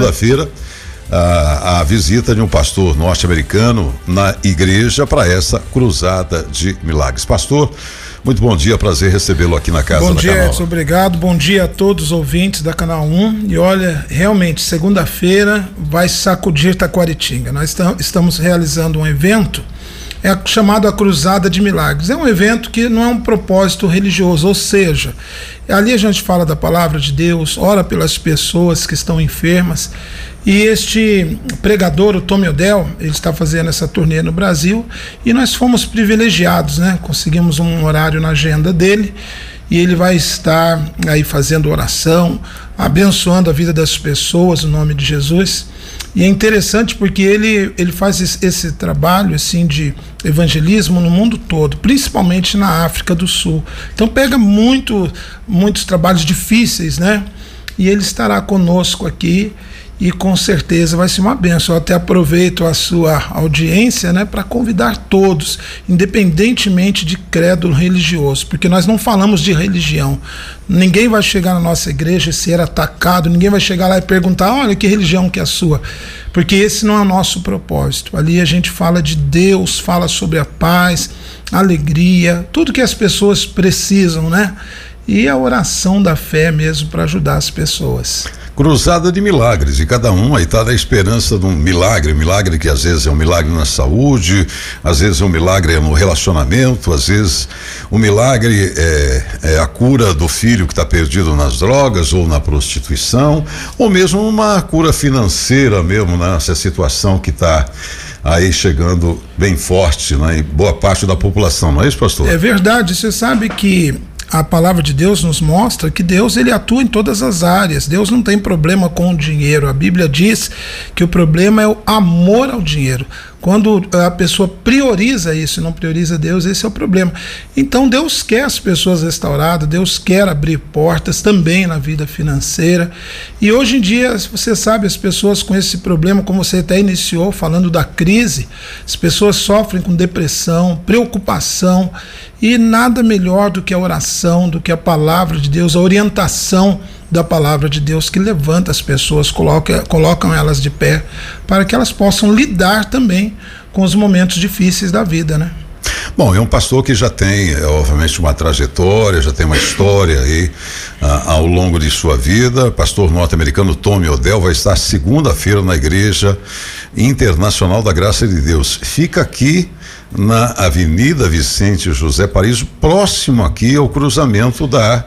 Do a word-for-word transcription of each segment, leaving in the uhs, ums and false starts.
segunda-feira, a, a visita de um pastor norte-americano na igreja para essa cruzada de milagres. Pastor, muito bom dia, prazer recebê-lo aqui na casa bom da dia, Canal. Edson, obrigado, bom dia a todos os ouvintes da Canal um. E olha, realmente, segunda-feira vai sacudir Taquaritinga. Nós estamos realizando um evento é chamado a Cruzada de Milagres. É um evento que não é um propósito religioso, ou seja, ali a gente fala da palavra de Deus, ora pelas pessoas que estão enfermas, e este pregador, o Tom Odell, ele está fazendo essa turnê no Brasil, e nós fomos privilegiados, né? Conseguimos um horário na agenda dele, e ele vai estar aí fazendo oração, abençoando a vida das pessoas, no nome de Jesus. E é interessante porque ele, ele faz esse, esse trabalho assim de evangelismo no mundo todo, principalmente na África do Sul. Então pega muito, muitos trabalhos difíceis, né? E ele estará conosco aqui e com certeza vai ser uma bênção. Eu até aproveito a sua audiência, né, para convidar todos, independentemente de credo religioso, porque nós não falamos de religião. Ninguém vai chegar na nossa igreja e ser atacado, ninguém vai chegar lá e perguntar, olha, que religião que é a sua, porque esse não é o nosso propósito. Ali a gente fala de Deus, fala sobre a paz, a alegria, tudo que as pessoas precisam, né? E a oração da fé mesmo para ajudar as pessoas. Cruzada de milagres, e cada um aí está na esperança de um milagre, milagre que às vezes é um milagre na saúde, às vezes é um milagre no relacionamento, às vezes o milagre é, é a cura do filho que está perdido nas drogas ou na prostituição, ou mesmo uma cura financeira mesmo, né? Essa situação que está aí chegando bem forte, né? Em boa parte da população, não é isso, pastor? É verdade, você sabe que a palavra de Deus nos mostra que Deus ele atua em todas as áreas. Deus não tem problema com o dinheiro. A Bíblia diz que o problema é o amor ao dinheiro. Quando a pessoa prioriza isso e não prioriza Deus, esse é o problema. Então Deus quer as pessoas restauradas, Deus quer abrir portas também na vida financeira. E hoje em dia, você sabe, as pessoas com esse problema, como você até iniciou falando da crise, as pessoas sofrem com depressão, preocupação, e nada melhor do que a oração, do que a palavra de Deus, a orientação da palavra de Deus que levanta as pessoas, coloca, colocam elas de pé, para que elas possam lidar também com os momentos difíceis da vida, né? Bom, é um pastor que já tem, obviamente, uma trajetória, já tem uma história aí ah, ao longo de sua vida. Pastor norte-americano Tom Odell vai estar segunda-feira na Igreja Internacional da Graça de Deus. Fica aqui na Avenida Vicente José Paris, próximo aqui ao cruzamento da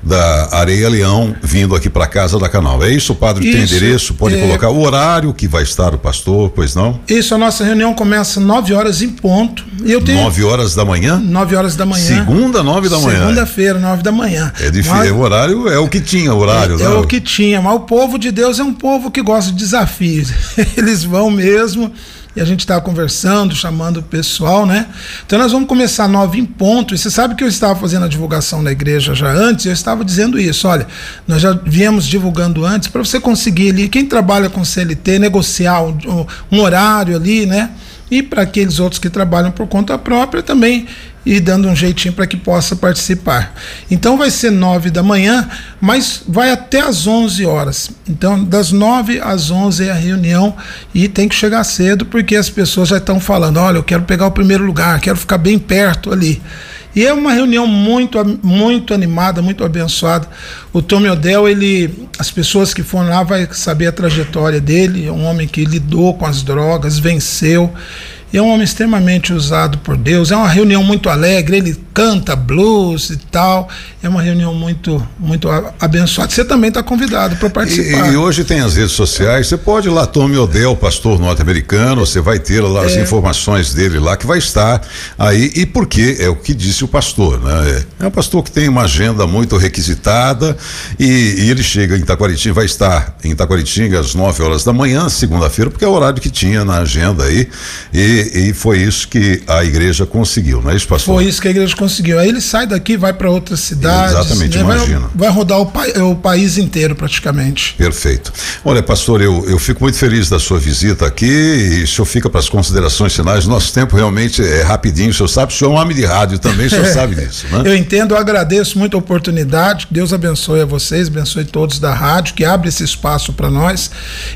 da Areia Leão, vindo aqui para casa da Canal. É isso, padre? Isso, tem endereço? Pode é... colocar o horário que vai estar o pastor, pois não? Isso, a nossa reunião começa nove horas em ponto. Eu tenho... nove horas da manhã? nove horas da manhã. Segunda, nove da manhã. Segunda-feira, nove da manhã. É difícil, mas... o horário é o que tinha, o horário, é, né? É o que tinha, mas o povo de Deus é um povo que gosta de desafios. Eles vão mesmo. E a gente estava conversando, chamando o pessoal, né? Então nós vamos começar nove em ponto. E você sabe que eu estava fazendo a divulgação na igreja já antes, e eu estava dizendo isso, olha, nós já viemos divulgando antes, para você conseguir ali, quem trabalha com C L T, negociar um, um horário ali, né? E para aqueles outros que trabalham por conta própria também, e dando um jeitinho para que possa participar. Então vai ser nove da manhã, mas vai até às onze horas. Então das nove às onze é a reunião e tem que chegar cedo porque as pessoas já estão falando, olha, eu quero pegar o primeiro lugar, quero ficar bem perto ali. E é uma reunião muito, muito animada, muito abençoada. O Tom Odell, ele, as pessoas que foram lá vai saber a trajetória dele. É um homem que lidou com as drogas, venceu. E é um homem extremamente usado por Deus. É uma reunião muito alegre, ele canta blues e tal. É uma reunião muito, muito abençoada. Você também está convidado para participar. E, e hoje tem as redes sociais, você pode ir lá, Tom Odell, pastor norte-americano, você vai ter lá as é. informações dele lá, que vai estar aí. E por quê? É o que disse o pastor, né? É um pastor que tem uma agenda muito requisitada e, e ele chega em Taquaritinga, vai estar em Taquaritinga às nove horas da manhã, segunda-feira, porque é o horário que tinha na agenda aí. E E, e foi isso que a igreja conseguiu, não é isso, pastor? Foi isso que a igreja conseguiu. Aí ele sai daqui, vai para outras cidades. Exatamente, né? imagina. Vai, vai rodar o, pa, o país inteiro praticamente. Perfeito. Olha, pastor, eu, eu fico muito feliz da sua visita aqui e o senhor fica para as considerações finais. Nosso tempo realmente é rapidinho, o senhor sabe, o senhor é um homem de rádio também, o senhor sabe disso, né? Eu entendo, eu agradeço muito a oportunidade, que Deus abençoe a vocês, abençoe todos da rádio, que abre esse espaço para nós.